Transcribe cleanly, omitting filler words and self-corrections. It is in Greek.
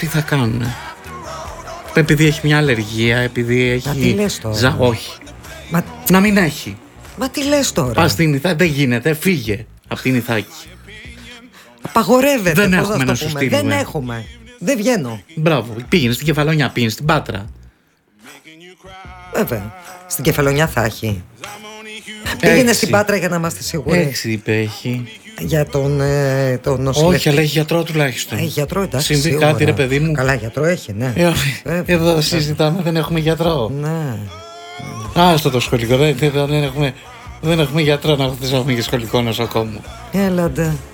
τι θα κάνουν. Επειδή έχει μια αλλεργία, επειδή έχει. Μα τι λες τώρα? Όχι. Να μην έχει. Μα τι λες τώρα? Πας στην Ιθάκη, δεν γίνεται, φύγε από την Ιθάκη. Απαγορεύεται. Δεν έχουμε να σου στείλουμε. Δεν έχουμε. Δεν βγαίνω. Μπράβο, πήγαινε στην Κεφαλονιά, πήγαινε στην Πάτρα. Βέβαια. Στην Κεφαλονιά θα έχει. Πήγαινε στην Πάτρα για να είμαστε σίγουροι. 6 είπε έχει. Για τον νοσηλευτή. Όχι, αλλά έχει γιατρό τουλάχιστον. Έχει γιατρό, εντάξει. Συμβεί σίγουρα. κάτι, ρε παιδί μου. Καλά, γιατρό έχει, ναι. Εδώ συζητάμε, δεν έχουμε γιατρό. Ναι. Στο το σχολικό. Δεν έχουμε γιατρό να έχουμε και σχολικό νοσοκόμο. Έλαντε.